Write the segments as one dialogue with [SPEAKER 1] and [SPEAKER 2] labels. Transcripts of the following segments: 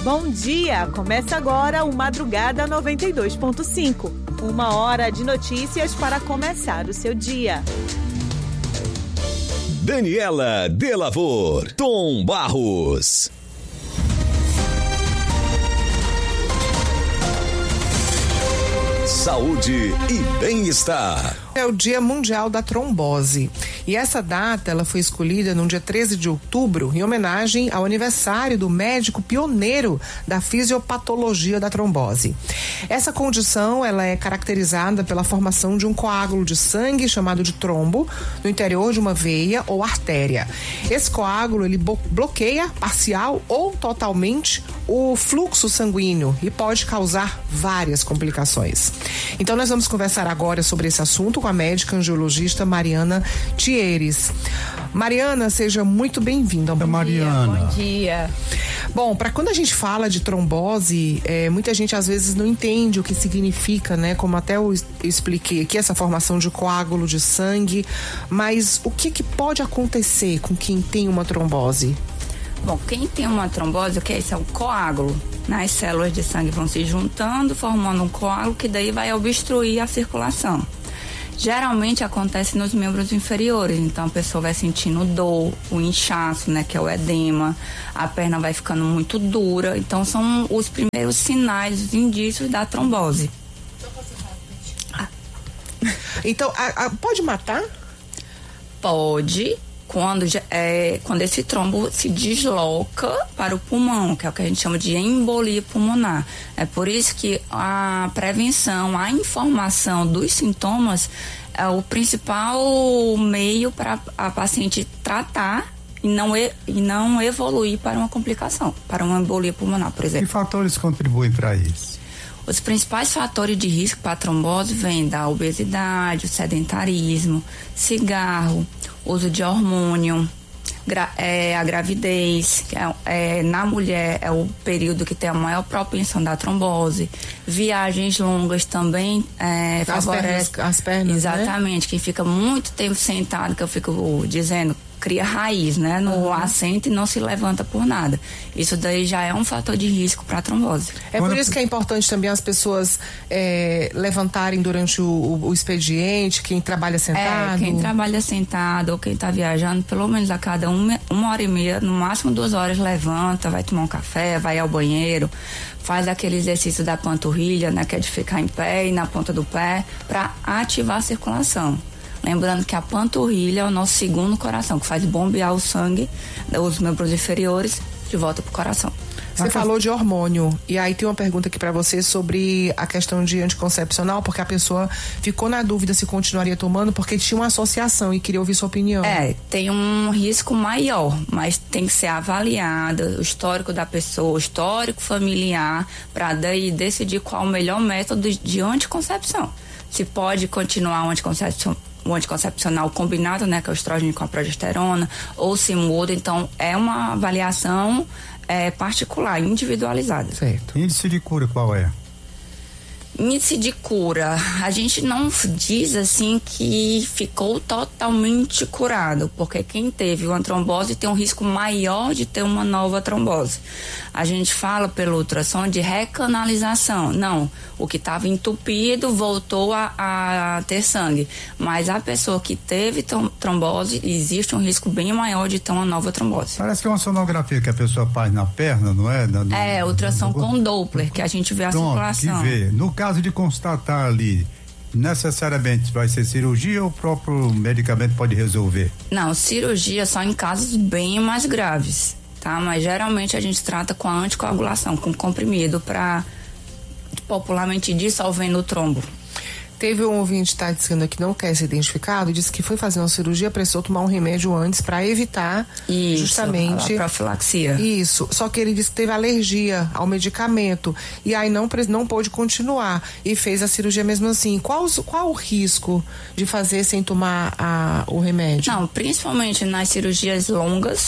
[SPEAKER 1] Bom dia! Começa agora o Madrugada 92.5. 1 hora de notícias para começar o seu dia.
[SPEAKER 2] Daniela Delavor, Tom Barros. Saúde e bem-estar.
[SPEAKER 3] É o Dia Mundial da Trombose. E essa data ela foi escolhida no dia 13 de outubro em homenagem ao aniversário do médico pioneiro da fisiopatologia da trombose. Essa condição ela é caracterizada pela formação de um coágulo de sangue chamado de trombo no interior de uma veia ou artéria. Esse coágulo ele bloqueia parcial ou totalmente o fluxo sanguíneo e pode causar várias complicações. Então nós vamos conversar agora sobre esse assunto com a médica angiologista Mariana Thieres. Mariana, seja muito bem-vinda.
[SPEAKER 4] Mariana.
[SPEAKER 5] Bom dia.
[SPEAKER 3] Bom, para quando a gente fala de trombose, muita gente às vezes não entende o que significa, né? Como até eu expliquei aqui, essa formação de coágulo de sangue. Mas o que pode acontecer com quem tem uma trombose?
[SPEAKER 5] Bom, quem tem uma trombose, o que é isso? É um coágulo. As células de sangue vão se juntando, formando um coágulo que daí vai obstruir a circulação. Geralmente acontece nos membros inferiores, então a pessoa vai sentindo dor, o inchaço, né, que é o edema, a perna vai ficando muito dura, então são os primeiros sinais, os indícios da trombose.
[SPEAKER 3] Então, pode matar?
[SPEAKER 5] Pode. Quando esse trombo se desloca para o pulmão, que é o que a gente chama de embolia pulmonar. É por isso que a prevenção, a informação dos sintomas é o principal meio para a paciente tratar e não evoluir para uma complicação, para uma embolia pulmonar, por exemplo.
[SPEAKER 4] Que fatores contribuem para isso?
[SPEAKER 5] Os principais fatores de risco para a trombose vêm da obesidade, o sedentarismo, cigarro, uso de hormônio, a gravidez, que na mulher é o período que tem a maior propensão da trombose, viagens longas também favorecem.
[SPEAKER 3] As pernas,
[SPEAKER 5] exatamente,
[SPEAKER 3] né?
[SPEAKER 5] Quem fica muito tempo sentado, que eu fico dizendo, cria raiz, né? No assento e não se levanta por nada. Isso daí já é um fator de risco para a trombose.
[SPEAKER 3] É por isso que é importante também as pessoas levantarem durante o expediente, quem trabalha sentado.
[SPEAKER 5] Quem trabalha sentado ou quem está viajando, pelo menos a cada uma hora e meia, no máximo 2 horas, levanta, vai tomar um café, vai ao banheiro, faz aquele exercício da panturrilha, né? Que é de ficar em pé e na ponta do pé, para ativar a circulação. Lembrando que a panturrilha é o nosso segundo coração, que faz bombear o sangue dos membros inferiores de volta pro coração.
[SPEAKER 3] Você falou de hormônio, e aí tem uma pergunta aqui para você sobre a questão de anticoncepcional, porque a pessoa ficou na dúvida se continuaria tomando, porque tinha uma associação e queria ouvir sua opinião.
[SPEAKER 5] Tem um risco maior, mas tem que ser avaliado o histórico da pessoa, o histórico familiar, para daí decidir qual o melhor método de anticoncepção. Se pode continuar o anticoncepcional combinado, né, que é o estrógeno com a progesterona, ou se muda. Então é uma avaliação particular, individualizada.
[SPEAKER 3] Certo.
[SPEAKER 4] Índice de cura qual é?
[SPEAKER 5] Índice de cura, a gente não diz assim que ficou totalmente curado, porque quem teve uma trombose tem um risco maior de ter uma nova trombose. A gente fala pelo ultrassom de recanalização. Não, o que estava entupido voltou a ter sangue, mas a pessoa que teve trombose, existe um risco bem maior de ter uma nova trombose.
[SPEAKER 4] Parece que é uma sonografia que a pessoa faz na perna, não é?
[SPEAKER 5] Ultrassom com Doppler, que a gente vê a circulação.
[SPEAKER 4] Que vê. No caso de constatar ali, necessariamente vai ser cirurgia ou o próprio medicamento pode resolver?
[SPEAKER 5] Não, cirurgia só em casos bem mais graves, tá? Mas geralmente a gente trata com a anticoagulação, com comprimido para popularmente dissolvendo o trombo.
[SPEAKER 3] Teve um ouvinte que está dizendo que não quer ser identificado, disse que foi fazer uma cirurgia, precisou tomar um remédio antes para evitar justamente
[SPEAKER 5] a profilaxia.
[SPEAKER 3] Isso, só que ele disse que teve alergia ao medicamento e aí não pôde continuar e fez a cirurgia mesmo assim. Qual o risco de fazer sem tomar o remédio?
[SPEAKER 5] Não, principalmente nas cirurgias longas,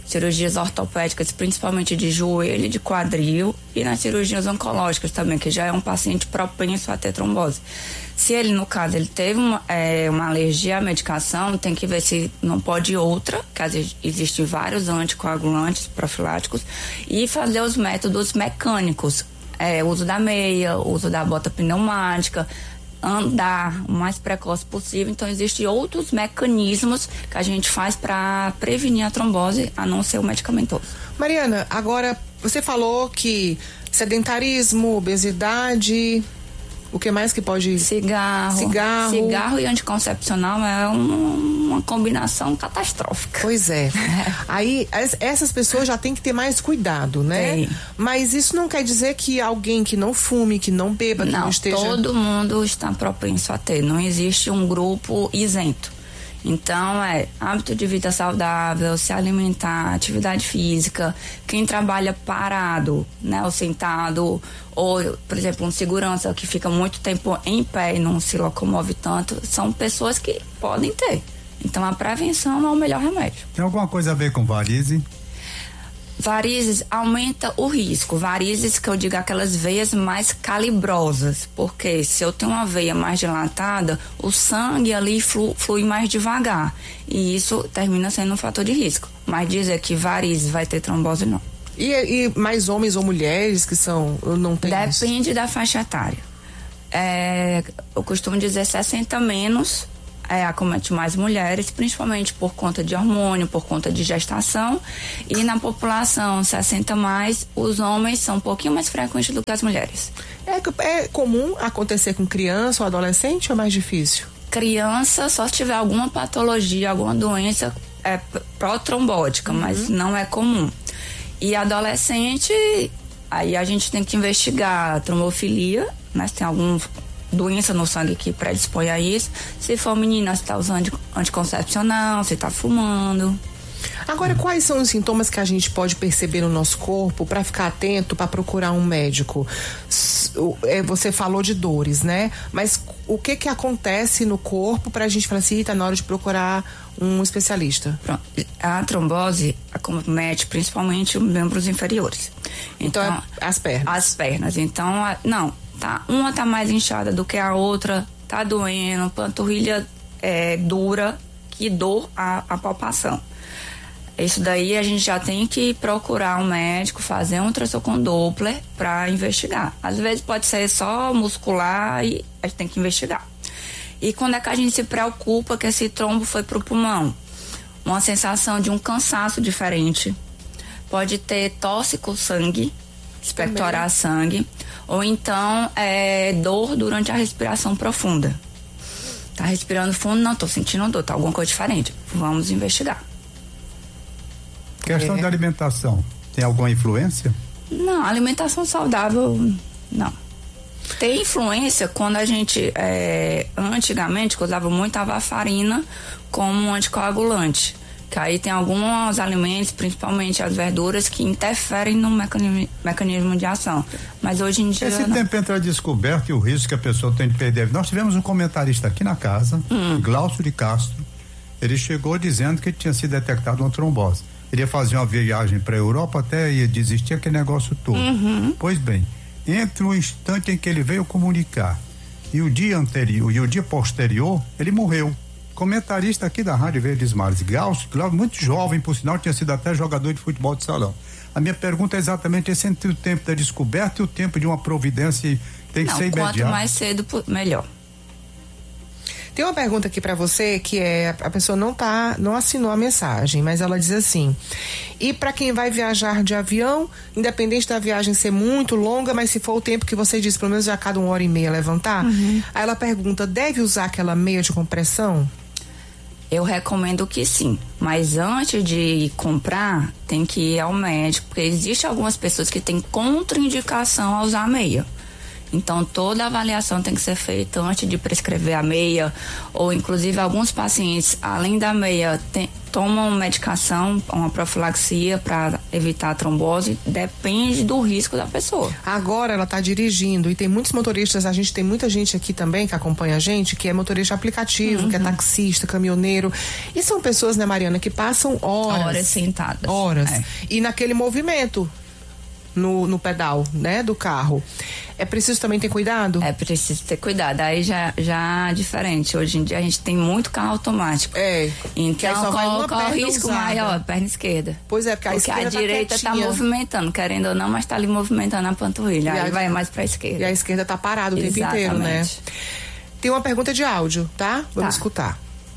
[SPEAKER 5] cirurgias ortopédicas, principalmente de joelho e de quadril, e nas cirurgias oncológicas também, que já é um paciente propenso a ter trombose. Se ele, no caso, ele teve uma alergia à medicação, tem que ver se não pode outra, que existem vários anticoagulantes profiláticos, e fazer os métodos mecânicos, uso da meia, uso da bota pneumática, andar o mais precoce possível. Então existem outros mecanismos que a gente faz para prevenir a trombose, a não ser o medicamentoso.
[SPEAKER 3] Mariana, agora você falou que sedentarismo, obesidade, o que mais que pode...
[SPEAKER 5] Cigarro e anticoncepcional é uma combinação catastrófica.
[SPEAKER 3] Pois é. Aí essas pessoas já têm que ter mais cuidado, né?
[SPEAKER 5] Tem.
[SPEAKER 3] Mas isso não quer dizer que alguém que não fume, que não beba, que não esteja...
[SPEAKER 5] Todo mundo está propenso a ter. Não existe um grupo isento. Então, hábito de vida saudável, se alimentar, atividade física, quem trabalha parado, né, ou sentado, ou, por exemplo, um segurança que fica muito tempo em pé e não se locomove tanto, são pessoas que podem ter. Então, a prevenção é o melhor remédio.
[SPEAKER 4] Tem alguma coisa a ver com varize?
[SPEAKER 5] Varizes aumenta o risco. Varizes, que eu digo, aquelas veias mais calibrosas, porque se eu tenho uma veia mais dilatada, o sangue ali flui mais devagar, e isso termina sendo um fator de risco. Mas dizer que varizes vai ter trombose, não.
[SPEAKER 3] E mais homens ou mulheres que não tem
[SPEAKER 5] Depende da faixa etária. Eu costumo dizer 60 menos, acomete mais mulheres, principalmente por conta de hormônio, por conta de gestação, e na população 60 mais, os homens são um pouquinho mais frequentes do que as mulheres.
[SPEAKER 3] É comum acontecer com criança ou adolescente, ou é mais difícil?
[SPEAKER 5] Criança, só se tiver alguma patologia, alguma doença protrombótica, mas não é comum. E adolescente, aí a gente tem que investigar a trombofilia, né, se tem algum doença no sangue que predispõe a isso. Se for menina, se está usando anticoncepcional, se está fumando.
[SPEAKER 3] Agora, quais são os sintomas que a gente pode perceber no nosso corpo para ficar atento, para procurar um médico? Você falou de dores, né? Mas o que acontece no corpo para a gente falar assim, tá na hora de procurar um especialista?
[SPEAKER 5] Pronto. A trombose acomete principalmente os membros inferiores.
[SPEAKER 3] Então as pernas.
[SPEAKER 5] As pernas. Então, uma tá mais inchada do que a outra, tá doendo, panturrilha dura, que dor a palpação. Isso daí a gente já tem que procurar um médico, fazer um ultrassom com Doppler para investigar. Às vezes pode ser só muscular e a gente tem que investigar. E quando é que a gente se preocupa que esse trombo foi pro pulmão? Uma sensação de um cansaço diferente. Pode ter tosse com sangue, expectorar sangue, ou então dor durante a respiração profunda. Tá respirando fundo? Não, tô sentindo dor, tá alguma coisa diferente. Vamos investigar.
[SPEAKER 4] Questão de alimentação, tem alguma influência?
[SPEAKER 5] Não, alimentação saudável, não. Tem influência quando a gente, antigamente, usava muito a varfarina como um anticoagulante. Que aí tem alguns alimentos, principalmente as verduras, que interferem no mecanismo de ação. Mas hoje em dia...
[SPEAKER 4] Esse tempo entre a descoberta e o risco que a pessoa tem de perder... Nós tivemos um comentarista aqui na casa, Glaucio de Castro. Ele chegou dizendo que tinha sido detectado uma trombose. Ele ia fazer uma viagem para a Europa, até ia desistir aquele negócio todo. Pois bem, entre o instante em que ele veio comunicar e o dia anterior e o dia posterior, ele morreu. Comentarista aqui da Rádio Verdes Mares, Glaucio, muito jovem, por sinal, tinha sido até jogador de futebol de salão. A minha pergunta é exatamente esse, entre o tempo da descoberta e o tempo de uma providência, tem que ser imediato.
[SPEAKER 5] Quanto mais cedo, melhor.
[SPEAKER 3] Tem uma pergunta aqui para você que a pessoa não assinou a mensagem, mas ela diz assim: e para quem vai viajar de avião, independente da viagem ser muito longa, mas se for o tempo que você disse, pelo menos a cada 1h30 levantar, aí ela pergunta, deve usar aquela meia de compressão?
[SPEAKER 5] Eu recomendo que sim, mas antes de comprar, tem que ir ao médico, porque existe algumas pessoas que têm contraindicação a usar a meia. Então, toda a avaliação tem que ser feita antes de prescrever a meia, ou inclusive alguns pacientes, além da meia, tomam medicação, uma profilaxia para evitar a trombose, depende do risco da pessoa.
[SPEAKER 3] Agora ela está dirigindo e tem muitos motoristas, a gente tem muita gente aqui também que acompanha a gente, que é motorista aplicativo, que é taxista, caminhoneiro, e são pessoas, né, Mariana, que passam horas
[SPEAKER 5] sentadas.
[SPEAKER 3] E naquele movimento no pedal, né, do carro. É preciso também ter cuidado?
[SPEAKER 5] É preciso ter cuidado. Aí já é diferente. Hoje em dia a gente tem muito carro automático. Então qual o risco maior? Perna esquerda.
[SPEAKER 3] Pois é, porque a
[SPEAKER 5] direita está movimentando, querendo ou não, mas está ali movimentando a panturrilha. Aí vai mais para a esquerda.
[SPEAKER 3] E a esquerda está parada o tempo inteiro, né? Tem uma pergunta de áudio, tá? Vamos escutar.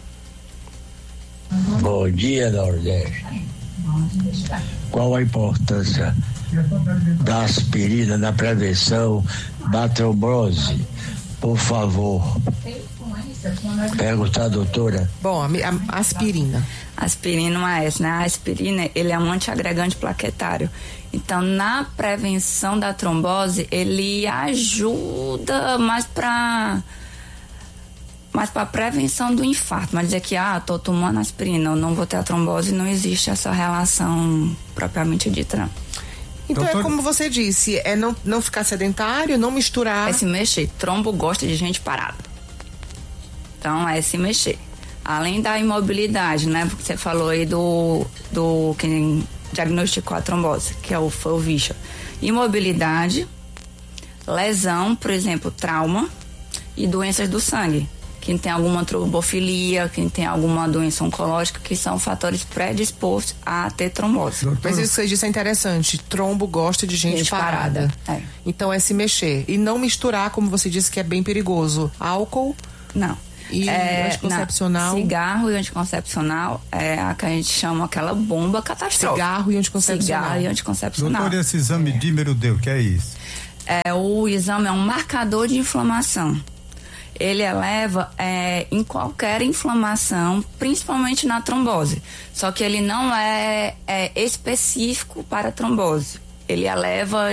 [SPEAKER 6] Bom dia, Nordeste. Qual a importância da aspirina na prevenção da trombose? Por favor. Pergunta a doutora.
[SPEAKER 3] Bom, a aspirina.
[SPEAKER 5] Aspirina, né? A aspirina, ele é um antiagregante plaquetário. Então, na prevenção da trombose, ele ajuda mais para prevenção do infarto, mas dizer que tô tomando aspirina, eu não vou ter a trombose, não existe essa relação propriamente dita, não.
[SPEAKER 3] Então é como você disse, é não ficar sedentário, não misturar.
[SPEAKER 5] É se mexer. Trombo gosta de gente parada. Então é se mexer. Além da imobilidade, né? Porque você falou aí do quem diagnosticou a trombose, que foi o Vicha. Imobilidade, lesão, por exemplo, trauma e doenças do sangue. Quem tem alguma trombofilia, quem tem alguma doença oncológica, que são fatores predispostos a ter trombose.
[SPEAKER 3] Mas isso que você disse é interessante. Trombo gosta de gente parada. Então é se mexer. E não misturar, como você disse, que é bem perigoso. Álcool?
[SPEAKER 5] Não.
[SPEAKER 3] E anticoncepcional?
[SPEAKER 5] Cigarro e anticoncepcional é a que a gente chama aquela bomba catastrófica.
[SPEAKER 3] Cigarro e anticoncepcional.
[SPEAKER 5] Cigarro e anticoncepcional.
[SPEAKER 4] Doutor, esse exame dímero o que é isso?
[SPEAKER 5] O exame é um marcador de inflamação. Ele eleva em qualquer inflamação, principalmente na trombose. Só que ele não é específico para a trombose. Ele eleva